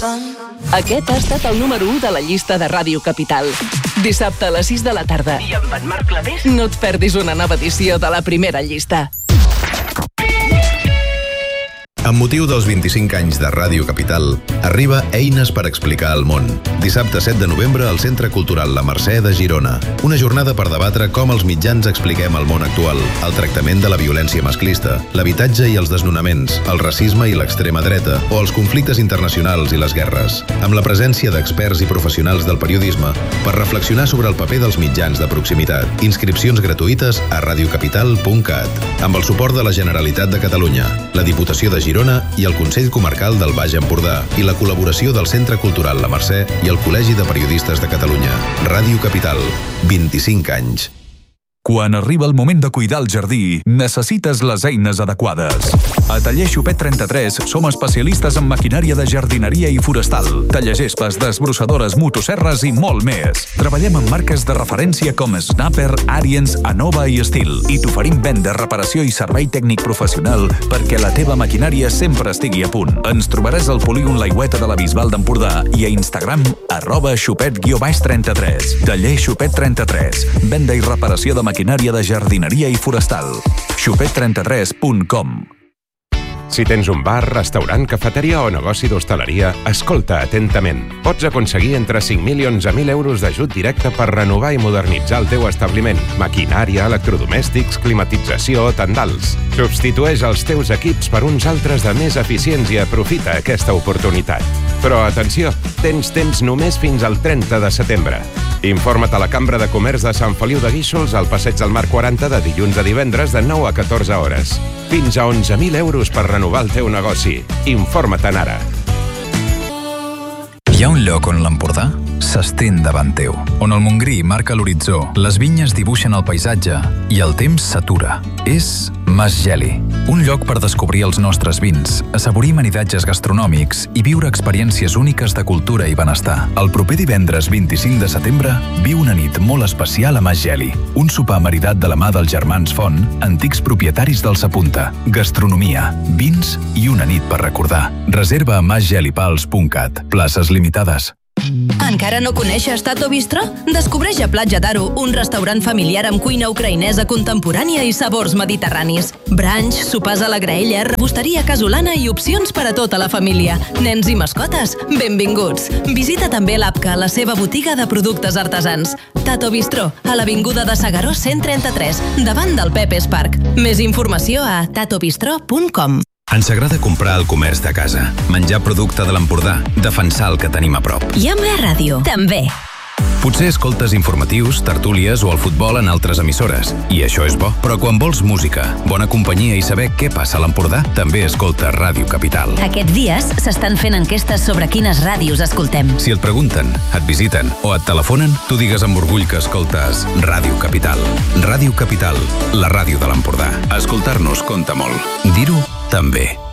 Aquest ha estat el número 1 de la llista de Ràdio Capital. Dissabte a les 6 de la tarda. I amb en Marc Clavés no et perdis una nova edició de la primera llista. Amb motiu dels 25 anys de Ràdio Capital, arriba Eines per explicar el món. Dissabte 7 de novembre al Centre Cultural La Mercè de Girona. Una jornada per debatre com els mitjans expliquem el món actual, el tractament de la violència masclista, l'habitatge i els desnonaments, el racisme i l'extrema dreta, o els conflictes internacionals i les guerres. Amb la presència d'experts i professionals del periodisme per reflexionar sobre el paper dels mitjans de proximitat. Inscripcions gratuïtes a radiocapital.cat. Amb el suport de la Generalitat de Catalunya, la Diputació de Girona i el Consell Comarcal del Baix Empordà i la col·laboració del Centre Cultural La Mercè i el Col·legi de Periodistes de Catalunya. Ràdio Capital, 25 anys. Quan arriba el moment de cuidar el jardí, necessites les eines adequades. A Taller Xupet 33 som especialistes en maquinària de jardineria i forestal, tallegespes, desbrossadores, motosserres i molt més. Treballem amb marques de referència com Snapper, Ariens, Anova i Stihl i t'oferim venda, reparació i servei tècnic professional perquè la teva maquinària sempre estigui a punt. Ens trobaràs al polígon L'aigüeta de la Bisbal d'Empordà i a Instagram @xupet_33. Taller Xupet 33. Venda i reparació de maquinària de jardineria i forestal. xupet33.com. Si tens un bar, restaurant, cafeteria o negoci d'hostaleria, escolta atentament. Pots aconseguir entre 5.000 i 11.000 euros d'ajut directe per renovar i modernitzar el teu establiment. Maquinària, electrodomèstics, climatització, tendals. Substitueix els teus equips per uns altres de més eficients i aprofita aquesta oportunitat. Però atenció, tens temps només fins al 30 de setembre. Informa't a la Cambra de Comerç de Sant Feliu de Guíxols al Passeig del Mar 40 de dilluns a divendres de 9 a 14 hores. Fins a 11.000 euros per renovar el teu negoci. Informa't-en ara. Hi ha un lloc on l'Empordà s'estén davant teu, on el Montgrí marca l'horitzó, les vinyes dibuixen el paisatge i el temps s'atura. És Mas Geli, un lloc per descobrir els nostres vins, assaborir maridatges gastronòmics i viure experiències úniques de cultura i benestar. El proper divendres 25 de setembre viu una nit molt especial a Mas Geli, un sopar maridat de la mà dels germans Font, antics propietaris del Sapunta, gastronomia, vins i una nit per recordar. Reserva a masgelipals.cat. Places limitades. Encara no coneixes Tato Bistro? Descobreix a Platja d'Aro un restaurant familiar amb cuina ucraïnesa contemporània i sabors mediterranis. Brunch, sopars a la graella, rebosteria casolana i opcions per a tota la família. Nens i mascotes, benvinguts. Visita també l'Apca, la seva botiga de productes artesans. Tato Bistro, a l'Avinguda de S'Agaró 133, davant del Pepes Park. Més informació a tatobistro.com. Ens agrada comprar al comerç de casa, menjar producte de l'Empordà, defensar el que tenim a prop. I amb la ràdio, també. Potser escoltes informatius, tertúlies o el futbol en altres emissores, i això és bo. Però quan vols música, bona companyia i saber què passa a l'Empordà, també escolta Ràdio Capital. Aquests dies s'estan fent enquestes sobre quines ràdios escoltem. Si et pregunten, et visiten o et telefonen, tu digues amb orgull que escoltes Ràdio Capital. Ràdio Capital, la ràdio de l'Empordà. Escoltar-nos compta molt. Dir-ho també.